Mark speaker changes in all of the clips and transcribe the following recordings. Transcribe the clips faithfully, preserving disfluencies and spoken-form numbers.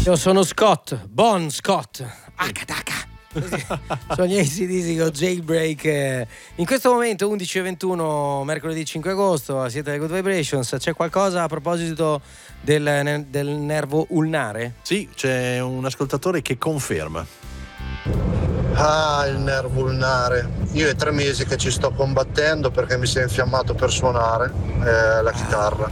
Speaker 1: Io sono Scott, Bon Scott, Akataka. Sono gli A C D C con Jailbreak. In questo momento undici e ventuno, mercoledì cinque agosto, siete alle Good Vibrations. C'è qualcosa a proposito del, del nervo ulnare?
Speaker 2: Sì, c'è un ascoltatore che conferma.
Speaker 3: Ah, il nervo ulnare. Io è tre mesi che ci sto combattendo perché mi si è infiammato per suonare eh, la chitarra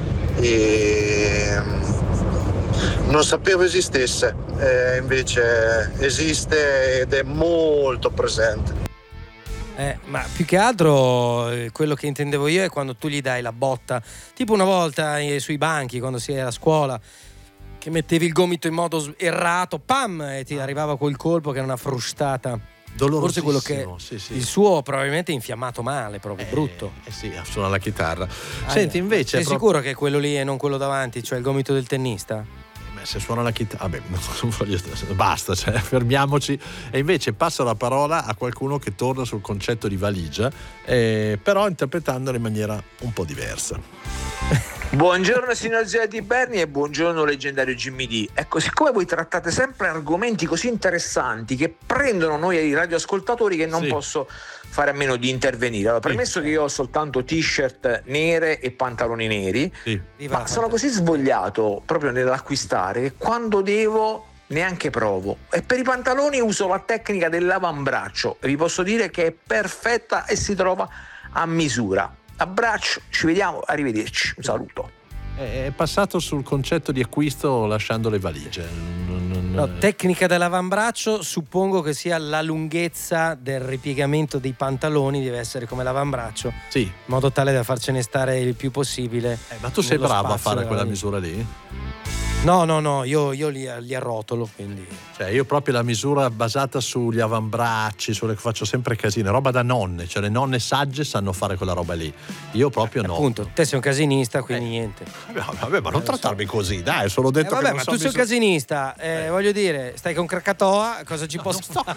Speaker 3: e non sapevo esistesse, eh, invece esiste ed è molto presente.
Speaker 1: Eh, ma più che altro eh, quello che intendevo io è quando tu gli dai la botta, tipo una volta eh, sui banchi quando si era a scuola, che mettevi il gomito in modo errato, pam, e ti arrivava quel colpo che era una frustata. Forse quello che
Speaker 2: sì, sì.
Speaker 1: il suo probabilmente è infiammato male, proprio
Speaker 2: eh,
Speaker 1: brutto.
Speaker 2: Eh sì, suona la chitarra.
Speaker 1: Ah,
Speaker 2: Senti, invece
Speaker 1: sei
Speaker 2: proprio...
Speaker 1: sicuro che è quello lì e non quello davanti, cioè il gomito del tennista?
Speaker 2: Beh, se suona la chitarra, vabbè, non voglio... basta, cioè, fermiamoci. E invece passo la parola a qualcuno che torna sul concetto di valigia, eh, però interpretandolo in maniera un po' diversa.
Speaker 4: Buongiorno signor Zia di Berni e buongiorno leggendario Jimmy D. Ecco, siccome voi trattate sempre argomenti così interessanti che prendono noi radioascoltatori, che non
Speaker 2: sì.
Speaker 4: posso fare a meno di intervenire. Allora, premesso sì. che io ho soltanto t-shirt nere e pantaloni neri,
Speaker 2: sì.
Speaker 4: ma sono così svogliato proprio nell'acquistare che quando devo neanche provo. E per i pantaloni uso la tecnica dell'avambraccio e vi posso dire che è perfetta e si trova a misura. Abbraccio, ci vediamo, arrivederci, un saluto.
Speaker 2: È passato sul concetto di acquisto lasciando le valigie. Non, non...
Speaker 1: No, tecnica dell'avambraccio, suppongo che sia la lunghezza del ripiegamento dei pantaloni deve essere come l'avambraccio,
Speaker 2: sì.
Speaker 1: in modo tale da farcene stare il più possibile.
Speaker 2: Eh, ma tu sei bravo a fare quella misura lì?
Speaker 1: No, no, no, io, io li, li arrotolo, quindi.
Speaker 2: Cioè, io proprio la misura basata sugli avambracci, sulle che faccio sempre casine, roba da nonne, cioè le nonne sagge sanno fare quella roba lì. Io proprio
Speaker 1: eh,
Speaker 2: no.
Speaker 1: Appunto, te sei un casinista, quindi eh. niente.
Speaker 2: Vabbè, vabbè, ma non eh, trattarmi so. così, dai, solo detto
Speaker 1: eh, vabbè,
Speaker 2: che non
Speaker 1: ma
Speaker 2: so
Speaker 1: tu sei un casinista, eh, eh. voglio dire, stai con Krakatoa, cosa ci no, posso fare?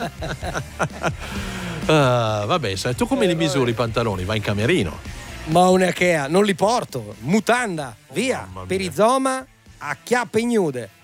Speaker 2: uh, vabbè, sai, tu come eh, li misuri vabbè. i pantaloni? Vai in camerino?
Speaker 1: Ma un Ikea, non li porto, mutanda, via,
Speaker 2: oh,
Speaker 1: perizoma a chiappe ignude.